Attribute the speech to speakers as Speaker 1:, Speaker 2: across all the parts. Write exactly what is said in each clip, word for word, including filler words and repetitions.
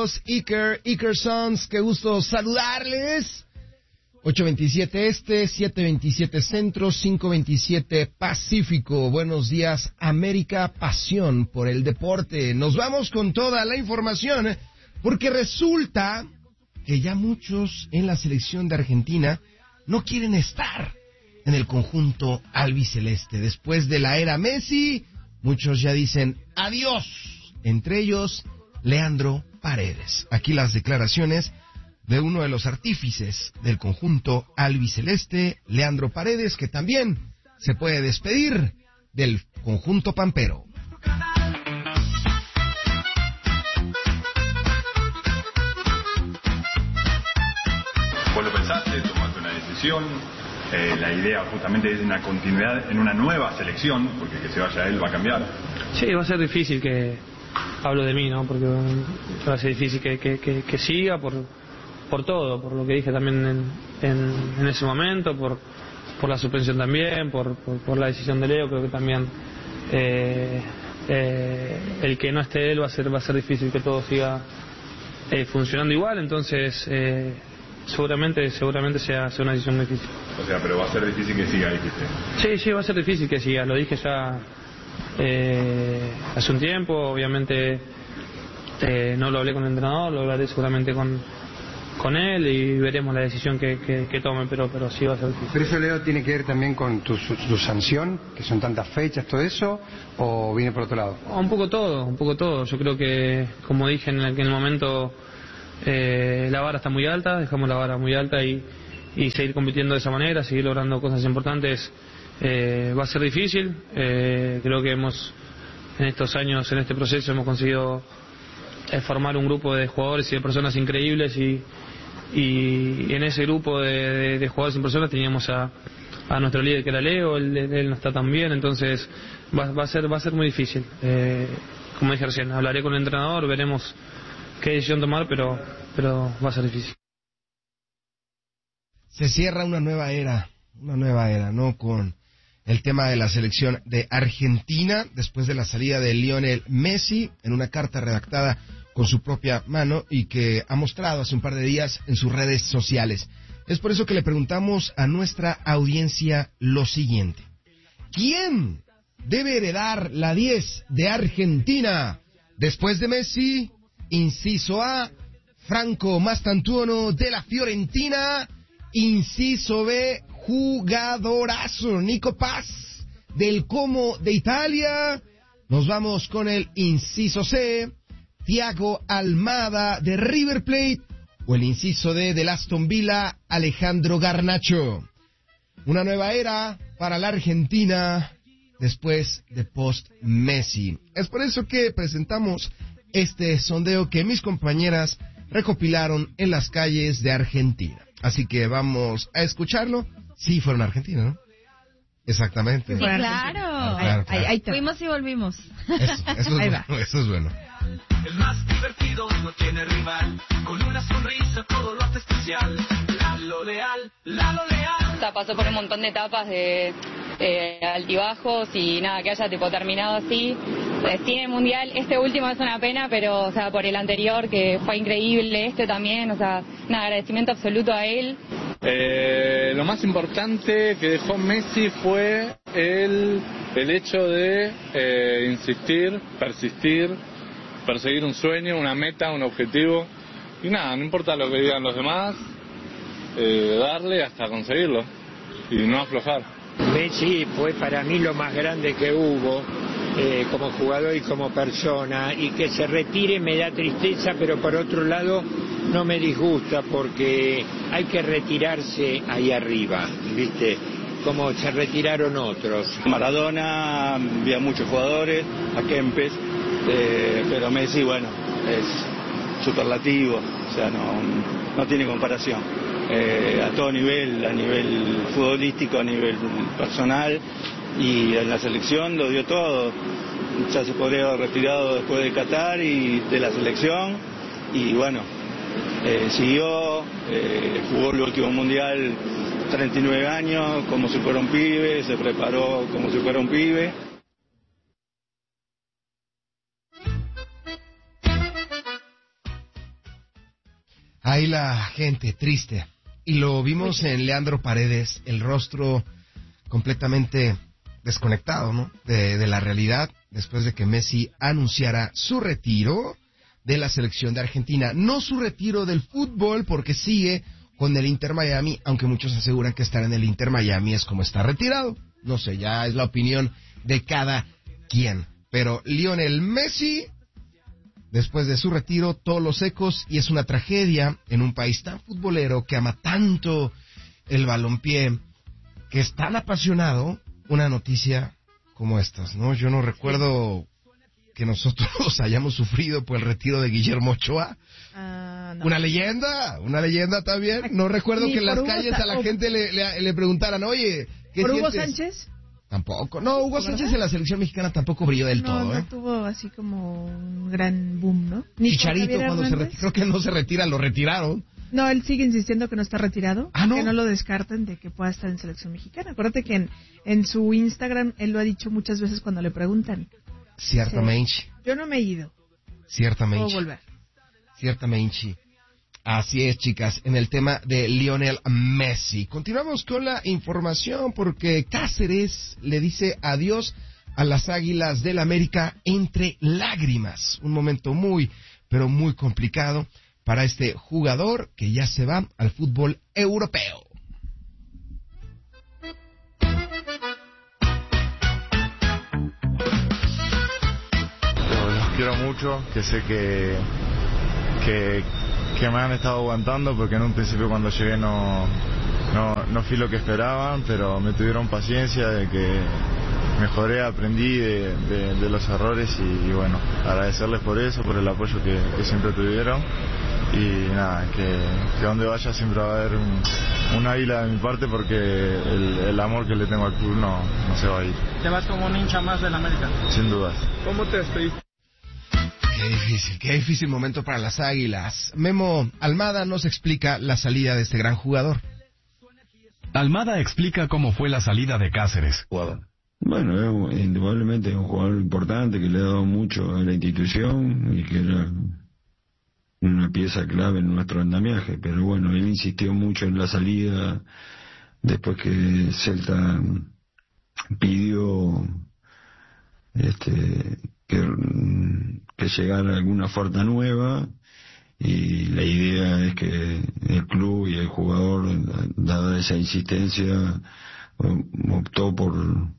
Speaker 1: amigos, Iker, Iker Sons, qué gusto saludarles. ocho veintisiete Este, siete veintisiete Centro, cinco veintisiete Pacífico. Buenos días, América, pasión por el deporte. Nos vamos con toda la información, porque resulta que ya muchos en la selección de Argentina no quieren estar en el conjunto albiceleste. Después de la era Messi, muchos ya dicen adiós. Entre ellos, Leandro Paredes. Aquí las declaraciones de uno de los artífices del conjunto albiceleste, Leandro Paredes, que también se puede despedir del conjunto pampero.
Speaker 2: Vos lo pensaste, tomaste una decisión, eh, la idea justamente es una continuidad en una nueva selección, porque que se vaya él va a cambiar.
Speaker 3: Sí, va a ser difícil que, hablo de mí, ¿no? Porque va a ser difícil que, que, que, que siga por, por todo, por lo que dije también en, en, en ese momento, por, por la suspensión también, por, por, por la decisión de Leo. Creo que también eh, eh, el que no esté él va a ser, va a ser difícil que todo siga eh, funcionando igual, entonces eh, seguramente seguramente sea, sea una decisión difícil.
Speaker 2: O sea, pero va a ser difícil que siga, dijiste.
Speaker 3: Sí, sí, va a ser difícil que siga, lo dije ya eh, hace un tiempo, obviamente eh, no lo hablé con el entrenador, lo hablaré seguramente con, con él y veremos la decisión que, que, que tome, pero, pero sí va a ser difícil.
Speaker 4: ¿Pero eso, Leo, tiene que ver también con tu, tu sanción, que son tantas fechas, todo eso, o viene por otro lado?
Speaker 3: Un poco todo, un poco todo. Yo creo que, como dije en el, en el momento, eh, la vara está muy alta, dejamos la vara muy alta y, y seguir compitiendo de esa manera, seguir logrando cosas importantes, eh, va a ser difícil. Eh, creo que hemos, en estos años, en este proceso, hemos conseguido eh, formar un grupo de jugadores y de personas increíbles y, y en ese grupo de, de, de jugadores y personas teníamos a, a nuestro líder, que era Leo. Él, él no está tan bien, entonces va, va a ser va a ser muy difícil. Eh, como dije recién, hablaré con el entrenador, veremos qué decisión tomar, pero pero va a ser difícil.
Speaker 1: Se cierra una nueva era, una nueva era, ¿no? Con el tema de la selección de Argentina, después de la salida de Lionel Messi, en una carta redactada con su propia mano y que ha mostrado hace un par de días en sus redes sociales. Es por eso que le preguntamos a nuestra audiencia lo siguiente: ¿quién debe heredar la diez de Argentina después de Messi? Inciso A, Franco Mastantuono de la Fiorentina. Inciso B, jugadorazo, Nico Paz del Como de Italia. Nos vamos con el inciso C, Thiago Almada de River Plate. O el inciso D, del Aston Villa, Alejandro Garnacho. Una nueva era para la Argentina después de post-Messi. Es por eso que presentamos este sondeo que mis compañeras recopilaron en las calles de Argentina. Así que vamos a escucharlo. Sí, fueron a Argentina, ¿no? Exactamente.
Speaker 5: Sí, claro.
Speaker 1: Claro, claro.
Speaker 5: Ahí, ahí fuimos y volvimos.
Speaker 1: Eso, eso es
Speaker 5: Ahí
Speaker 1: bueno,
Speaker 5: va.
Speaker 1: eso es bueno.
Speaker 6: El más divertido no tiene rival, con una sonrisa todo lo hace especial. Lalo Leal, Lalo Leal.
Speaker 7: O sea, pasó por un montón de etapas de eh, altibajos y nada, que haya tipo terminado así. Pues, tiene mundial, este último es una pena, pero o sea, por el anterior que fue increíble, este también, o sea, un agradecimiento absoluto a él.
Speaker 8: Eh, lo más importante que dejó Messi fue el, el hecho de eh, insistir, persistir, perseguir un sueño, una meta, un objetivo, y nada, no importa lo que digan los demás, eh, darle hasta conseguirlo y no aflojar.
Speaker 9: Messi fue para mí lo más grande que hubo eh, como jugador y como persona, y que se retire me da tristeza, pero por otro lado no me disgusta, porque hay que retirarse ahí arriba, ¿viste? Como se retiraron otros.
Speaker 10: Maradona, había muchos jugadores, a Kempes, eh, pero Messi, bueno, es superlativo, o sea, no, no tiene comparación. Eh, a todo nivel, a nivel futbolístico, a nivel personal, y en la selección lo dio todo. Ya se podría haber retirado después de Qatar y de la selección, y bueno, eh, siguió, eh, jugó el último mundial treinta y nueve años, como si fuera un pibe, se preparó como si fuera un pibe.
Speaker 1: Ahí la gente triste. Y lo vimos en Leandro Paredes, el rostro completamente desconectado, ¿no? De, de la realidad, después de que Messi anunciara su retiro de la selección de Argentina. No su retiro del fútbol, porque sigue con el Inter Miami, aunque muchos aseguran que estar en el Inter Miami es como estar retirado. No sé, ya es la opinión de cada quien. Pero Lionel Messi, después de su retiro, todos los ecos, y es una tragedia en un país tan futbolero que ama tanto el balompié, que es tan apasionado, una noticia como estas, ¿no? Yo no recuerdo que nosotros hayamos sufrido por el retiro de Guillermo Ochoa. Uh, no. Una leyenda, una leyenda también. No recuerdo que en las Hugo calles a la gente le, le, le preguntaran, oye, ¿qué
Speaker 5: ¿por
Speaker 1: sientes?
Speaker 5: Hugo Sánchez?
Speaker 1: Tampoco. No, Hugo ¿verdad? Sánchez en la selección mexicana tampoco brilló del
Speaker 5: no,
Speaker 1: todo,
Speaker 5: no
Speaker 1: ¿eh?
Speaker 5: tuvo así como un gran boom, ¿no? Ni
Speaker 1: Chicharito cuando se retira, creo que no se retira, lo retiraron.
Speaker 5: No, él sigue insistiendo que no está retirado,
Speaker 1: ¿Ah, no?
Speaker 5: que no lo descartan de que pueda estar en selección mexicana. Acuérdate que en, en su Instagram él lo ha dicho muchas veces cuando le preguntan.
Speaker 1: Ciertamente.
Speaker 5: Sí. Yo no me he ido.
Speaker 1: Ciertamente.
Speaker 5: Puedo volver.
Speaker 1: Ciertamente. Así es, chicas, en el tema de Lionel Messi. Continuamos con la información porque Cáceres le dice adiós a las Águilas del América entre lágrimas. Un momento muy, pero muy complicado para este jugador que ya se va al fútbol europeo.
Speaker 11: Los quiero mucho, que sé que, que, que me han estado aguantando porque en un principio cuando llegué no, no, no fui lo que esperaban, pero me tuvieron paciencia de que mejoré, aprendí de, de, de los errores y, y bueno, agradecerles por eso, por el apoyo que, que siempre tuvieron. Y nada, que, que donde vaya siempre va a haber un, un águila de mi parte porque el, el amor que le tengo al club no, no se va a ir.
Speaker 12: ¿Te vas como un hincha más del América?
Speaker 11: Sin dudas.
Speaker 12: ¿Cómo te despediste?
Speaker 1: Qué difícil, qué difícil momento para las Águilas. Memo Almada nos explica la salida de este gran jugador.
Speaker 13: Almada explica cómo fue la salida de Cáceres.
Speaker 14: Bueno, es, indudablemente es un jugador importante que le ha dado mucho a la institución y que era una pieza clave en nuestro andamiaje, pero bueno, él insistió mucho en la salida después que Celta pidió este que, que llegara alguna oferta nueva y la idea es que el club y el jugador, dada esa insistencia, optó por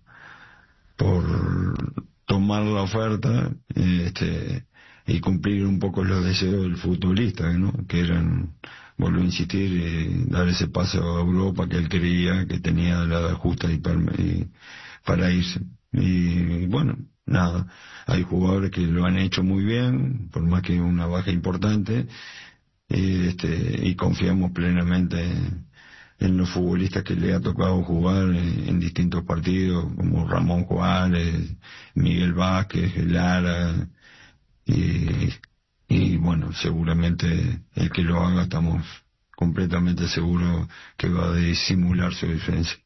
Speaker 14: por tomar la oferta este y cumplir un poco los deseos del futbolista, ¿no? Que eran, vuelvo a insistir, eh, dar ese paso a Europa que él creía que tenía la edad justa y para, y para irse. Y bueno, nada, hay jugadores que lo han hecho muy bien, por más que una baja importante, y, este, y confiamos plenamente en los futbolistas que le ha tocado jugar en, en distintos partidos, como Ramón Juárez, Miguel Vázquez, Lara. Y, y bueno, seguramente el que lo haga estamos completamente seguros que va a disimular su diferencia.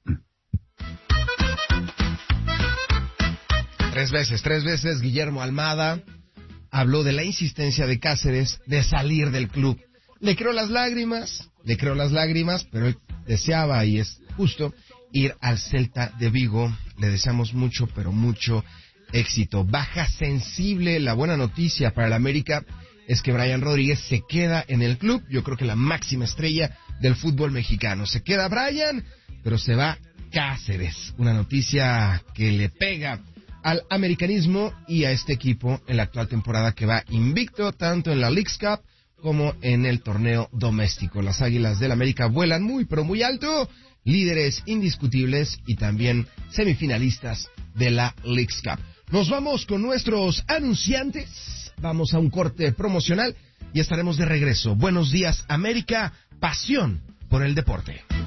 Speaker 1: Tres veces, tres veces Guillermo Almada habló de la insistencia de Cáceres de salir del club. Le creo las lágrimas, le creo las lágrimas, pero él deseaba, y es justo, ir al Celta de Vigo. Le deseamos mucho, pero mucho éxito. Baja sensible. La buena noticia para el América es que Brian Rodríguez se queda en el club. Yo creo que la máxima estrella del fútbol mexicano. Se queda Brian, pero se va Cáceres. Una noticia que le pega al americanismo y a este equipo en la actual temporada, que va invicto tanto en la Leagues Cup como en el torneo doméstico. Las Águilas del América vuelan muy pero muy alto, líderes indiscutibles y también semifinalistas de la Leagues Cup. Nos vamos con nuestros anunciantes, vamos a un corte promocional y estaremos de regreso. Buenos días, América, pasión por el deporte.